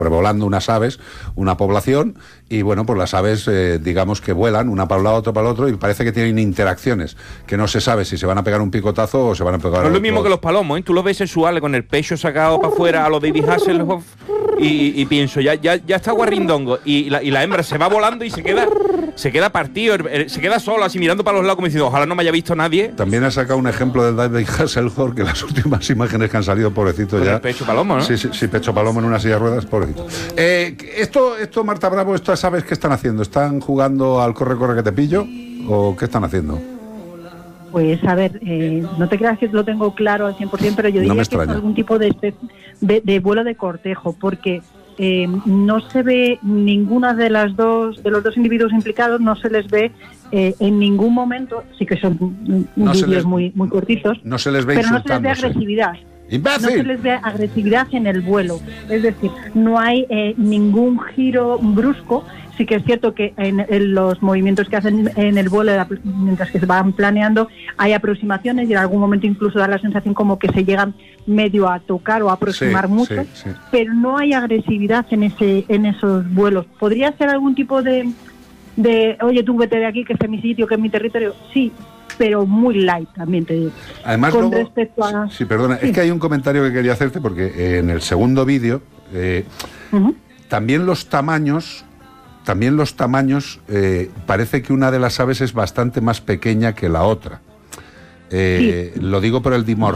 sobrevolando unas aves, una población, y bueno, pues las aves, digamos que vuelan, una para un lado, otra para el otro, y parece que tienen interacciones, que no se sabe si se van a pegar un picotazo o se van a pegar... No es lo mismo que los palomos, ¿eh? Tú los ves sexuales con el pecho sacado para afuera a los David Hasselhoff y pienso, ya está guarrindongo, y la hembra se va volando y se queda partido, se queda solo así mirando para los lados como diciendo, ojalá no me haya visto nadie. También ha sacado un ejemplo del David Hasselhoff, que las últimas imágenes que han salido, pobrecito con ya... el pecho palomo, ¿no? Sí, pecho palomo en una silla de ruedas, pobrecito. Esto, Marta Bravo, estas aves, ¿qué están haciendo? ¿Están jugando al corre, corre que te pillo? ¿O qué están haciendo? Pues a ver, no te creas que lo tengo claro al 100%, pero yo diría que es algún tipo de vuelo de cortejo, porque no se ve ninguna de los dos individuos implicados, no se les ve en ningún momento, sí que son vídeos muy cortitos, no se les ve pero no se les ve insultándose. agresividad. ¡Imbécil! No se les ve agresividad en el vuelo, es decir, no hay ningún giro brusco. Sí que es cierto que en los movimientos que hacen en el vuelo, mientras que se van planeando, hay aproximaciones y en algún momento incluso da la sensación como que se llegan medio a tocar o a aproximar mucho, pero no hay agresividad en esos vuelos. ¿Podría ser algún tipo de oye, tú vete de aquí, que este es mi sitio, que es mi territorio? Sí, pero muy light, también te digo. Además, con luego, respecto a... Sí, perdona, es que hay un comentario que quería hacerte, porque en el segundo vídeo también los tamaños parece que una de las aves es bastante más pequeña que la otra. Lo digo por el